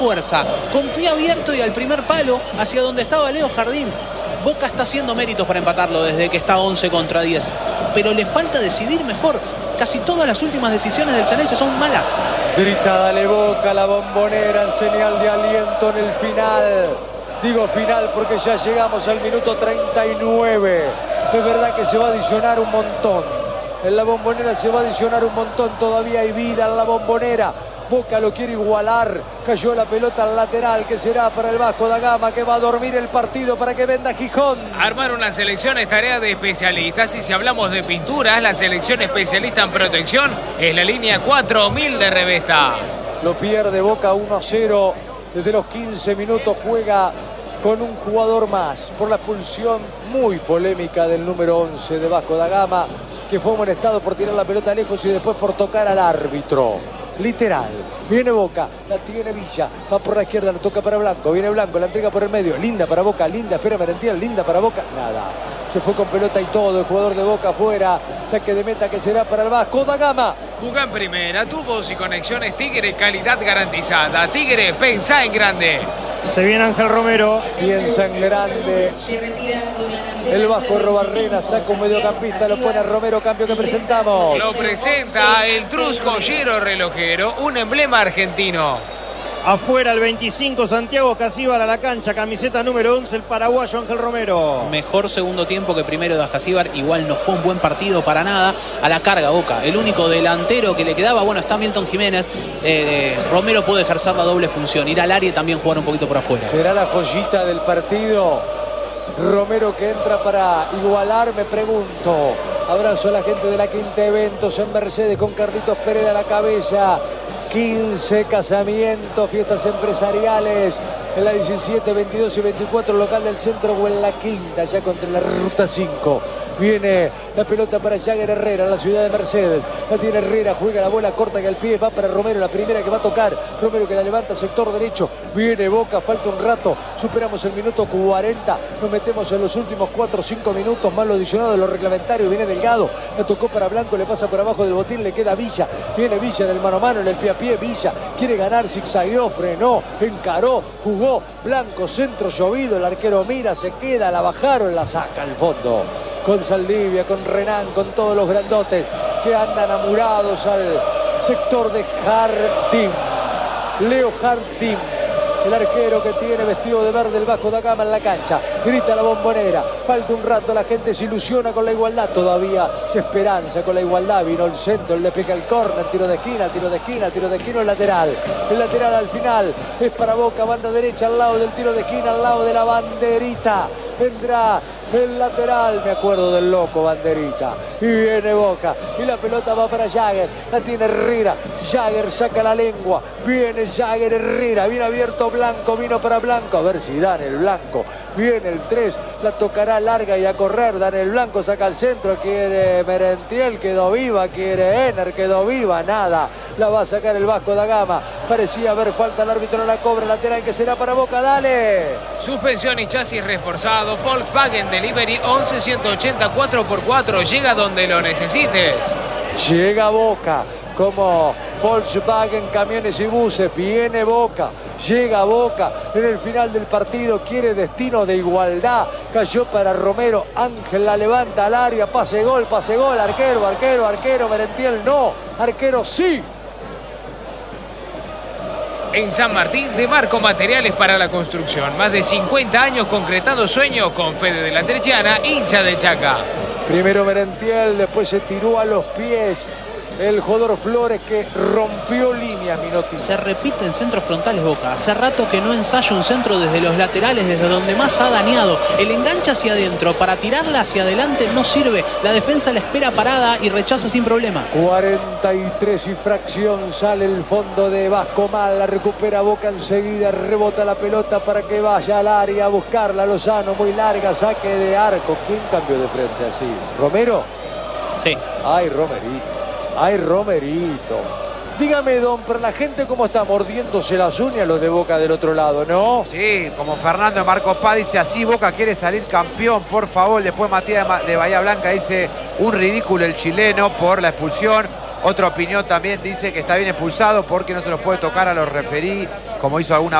fuerza, con pie abierto y al primer palo hacia donde estaba Leo Jardín. Boca está haciendo méritos para empatarlo desde que está 11 contra 10, pero le falta decidir mejor. Casi todas las últimas decisiones del Ceneice son malas. Grita, dale Boca, la Bombonera en señal de aliento en el final. Digo final porque ya llegamos al minuto 39. Es verdad que se va a adicionar un montón. En la Bombonera se va a adicionar un montón. Todavía hay vida en la Bombonera. Boca lo quiere igualar. Cayó la pelota al lateral, que será para el Vasco da Gama, que va a dormir el partido para que venda Gijón. Armar una selección es tarea de especialistas. Y si hablamos de pinturas, la selección especialista en protección es la línea 4000 de Revesta. Lo pierde Boca 1-0. Desde los 15 minutos juega con un jugador más por la expulsión muy polémica del número 11 de Vasco da Gama, que fue amonestado por tirar la pelota lejos y después por tocar al árbitro. Literal. Viene Boca, la tiene Villa, va por la izquierda, la toca para Blanco, viene Blanco, la entrega por el medio, linda para Boca, linda, espera Merentiel, linda para Boca, nada. Se fue con pelota y todo, el jugador de Boca afuera, saque de meta que será para el Vasco da Gama. Juga en primera, tubos y conexiones Tigre, calidad garantizada. Tigre, pensá en grande. Se viene Ángel Romero. Piensa en grande. El Vasco Robarrena saca un mediocampista, lo pone a Romero, cambio que presentamos. Lo presenta el Trus Joyero Relojero, un emblema argentino. Afuera el 25, Santiago Casíbar a la cancha, camiseta número 11, el paraguayo Ángel Romero. Mejor segundo tiempo que primero de Ascasíbar, igual no fue un buen partido para nada. A la carga Boca, el único delantero que le quedaba, bueno, está Milton Jiménez. Romero puede ejercer la doble función, ir al área y también jugar un poquito por afuera. ¿Será la joyita del partido? Romero que entra para igualar, me pregunto. Abrazo a la gente de la Quinta Eventos en Mercedes con Carlitos Pérez a la cabeza. 15 casamientos, fiestas empresariales en la 17, 22 y 24 local del centro o en la Quinta, ya contra la ruta 5. Viene la pelota para Jagger Herrera, la ciudad de Mercedes. La tiene Herrera, juega la bola corta que al pie va para Romero, la primera que va a tocar. Romero que la levanta, sector derecho. Viene Boca, falta un rato. Superamos el minuto 40. Nos metemos en los últimos 4 o 5 minutos, más lo adicionado de los reglamentarios. Viene Delgado, la tocó para Blanco, le pasa por abajo del botín, le queda Villa. Viene Villa en el mano a mano, en el pie a pie. Villa quiere ganar, zigzagueó, frenó, encaró, jugó. Blanco, centro llovido, el arquero mira, se queda, la bajaron, la saca al fondo. Con Saldivia, con Renan, con todos los grandotes que andan amurados al sector de Jardín. Leo Jardín, el arquero que tiene vestido de verde el Vasco da Gama en la cancha. Grita la Bombonera, falta un rato, la gente se ilusiona con la igualdad. Todavía se esperanza con la igualdad. Vino el centro, le pica el córner, tiro de esquina, tiro de esquina, tiro de esquina, el lateral. El lateral al final es para Boca, banda derecha al lado del tiro de esquina, al lado de la banderita. Vendrá el lateral, me acuerdo del loco Banderita. Y viene Boca. Y la pelota va para Jagger. La tiene Herrera. Jagger saca la lengua. Viene Jagger Herrera. Viene abierto Blanco. Vino para Blanco. A ver si dan el Blanco. Viene el 3. La tocará larga y a correr. Dan el Blanco. Saca al centro. Quiere Merentiel. Quedó viva. Quiere Ener. Quedó viva. Nada. La va a sacar el Vasco da Gama. Parecía haber falta. El árbitro no la cobra. Lateral que será para Boca. Dale. Suspensión y chasis reforzado. Volkswagen Delivery 11-180 4x4. Llega donde lo necesites. Llega Boca como Volkswagen Camiones y Buses. Viene Boca. Llega Boca en el final del partido. Quiere destino de igualdad. Cayó para Romero. Ángel la levanta al área. Pase gol, pase gol. Arquero, arquero, arquero. Merentiel no. Arquero sí. En San Martín, de Marco Materiales para la Construcción. Más de 50 años concretando sueños con Fede de la Terciana, hincha de Chaca. Primero Merentiel, después se tiró a los pies el jugador Flores que rompió línea, Minotti. Se repiten centros frontales Boca. Hace rato que no ensaya un centro desde los laterales, desde donde más ha dañado. El enganche hacia adentro para tirarla hacia adelante no sirve. La defensa la espera parada y rechaza sin problemas. 43 y fracción, sale el fondo de Vasco mal, la recupera Boca enseguida, rebota la pelota para que vaya al área a buscarla. Lozano, muy larga, saque de arco. ¿Quién cambió de frente así? ¿Romero? Sí. Ay, Romerito. Ay, Romerito. Dígame, don, pero la gente cómo está mordiéndose las uñas los de Boca del otro lado, ¿no? Sí, como Fernando Marcos Paz dice, así Boca quiere salir campeón, por favor. Después Matías de Bahía Blanca dice un ridículo el chileno por la expulsión. Otra opinión también dice que está bien expulsado porque no se los puede tocar a los referí, como hizo alguna